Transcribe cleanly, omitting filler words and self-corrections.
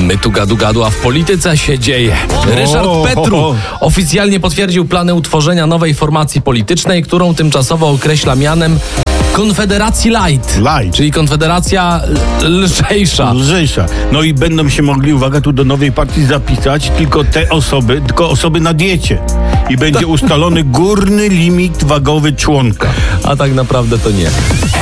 My tu gadu, a w polityce się dzieje. Ryszard Petru oficjalnie potwierdził plany utworzenia nowej formacji politycznej, którą tymczasowo określa mianem Konfederacji Light. Czyli Konfederacja lżejsza. No i będą się mogli, uwaga, tu do nowej partii zapisać tylko osoby na diecie. I będzie ustalony górny limit wagowy członka. A tak naprawdę to nie.